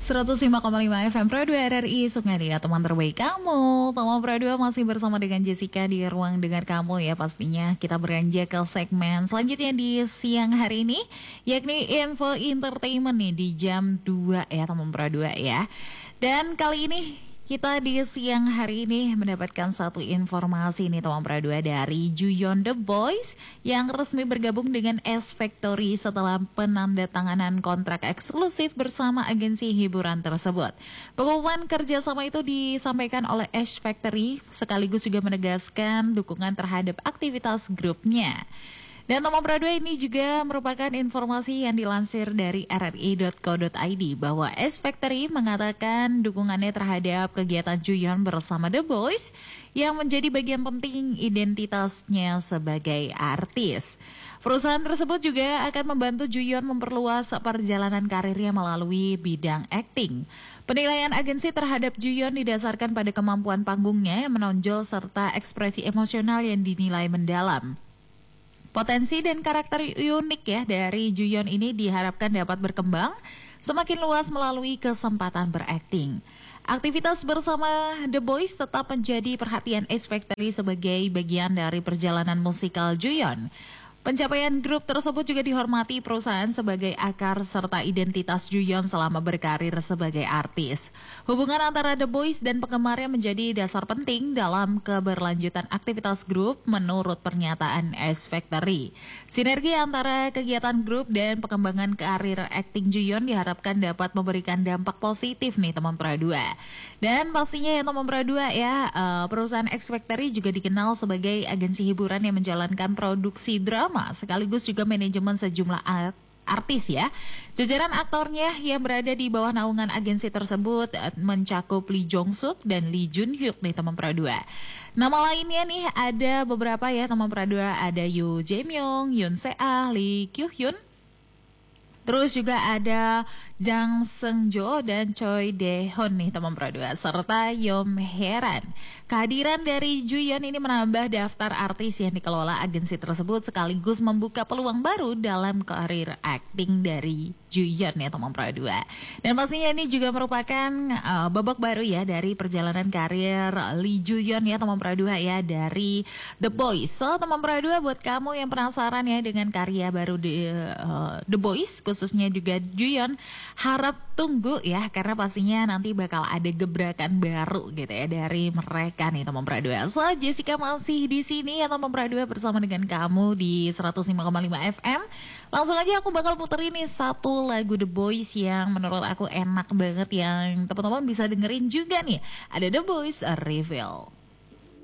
105,5 FM Pro 2 RRI Sungai, teman terbaik kamu. Teman Pro 2 masih bersama dengan Jessica di ruang dengar kamu ya. Pastinya kita beranjak ke segmen selanjutnya di siang hari ini, yakni info entertainment nih di jam 2 ya teman Pro 2 ya. Dan kali ini kita di siang hari ini mendapatkan satu informasi nih teman Pradua dari Juyeon The Boys yang resmi bergabung dengan S Factory setelah penandatanganan kontrak eksklusif bersama agensi hiburan tersebut. Pengumuman kerjasama itu disampaikan oleh S Factory sekaligus juga menegaskan dukungan terhadap aktivitas grupnya. Dan teman Pradua ini juga merupakan informasi yang dilansir dari rri.co.id bahwa S Factory mengatakan dukungannya terhadap kegiatan Juyeon bersama The Boys yang menjadi bagian penting identitasnya sebagai artis. Perusahaan tersebut juga akan membantu Juyeon memperluas perjalanan karirnya melalui bidang akting. Penilaian agensi terhadap Juyeon didasarkan pada kemampuan panggungnya yang menonjol serta ekspresi emosional yang dinilai mendalam. Potensi dan karakter unik ya dari Juyeon ini diharapkan dapat berkembang semakin luas melalui kesempatan berakting. Aktivitas bersama The Boys tetap menjadi perhatian S Factory sebagai bagian dari perjalanan musikal Juyeon. Pencapaian grup tersebut juga dihormati perusahaan sebagai akar serta identitas Juyeon selama berkarir sebagai artis. Hubungan antara The Boys dan penggemarnya menjadi dasar penting dalam keberlanjutan aktivitas grup menurut pernyataan S Factory. Sinergi antara kegiatan grup dan pengembangan karir akting Juyeon diharapkan dapat memberikan dampak positif nih teman Pradua. Dan pastinya ya teman Pradua ya, perusahaan X Factory juga dikenal sebagai agensi hiburan yang menjalankan produksi drama sekaligus juga manajemen sejumlah artis ya. Jajaran aktornya yang berada di bawah naungan agensi tersebut mencakup Lee Jong Suk dan Lee Jun Hyuk nih teman Pradua. Nama lainnya nih ada beberapa ya teman Pradua, ada Yoo Jae Myung, Yoon Se Ah, Lee Kyu Hyun. Terus juga ada Jang Seung Jo dan Choi Dae Hoon nih teman Pradua, serta Yom Heran. Kehadiran dari Juyeon ini menambah daftar artis yang dikelola agensi tersebut sekaligus membuka peluang baru dalam karir akting dari Juyeon ya teman Pradua. Dan pastinya ini juga merupakan babak baru ya dari perjalanan karir Lee Juyeon ya teman Pradua ya dari The Boys. So teman Pradua, buat kamu yang penasaran ya dengan karya baru The Boys khususnya juga Juyeon, harap tunggu ya karena pastinya nanti bakal ada gebrakan baru gitu ya dari mereka nih teman Pradua. So Jessica masih di sini ya teman Pradua bersama dengan kamu di 105,5 FM. Langsung aja aku bakal puterin nih satu lagu The Boys yang menurut aku enak banget yang teman-teman bisa dengerin juga nih. Ada The Boys Reveal.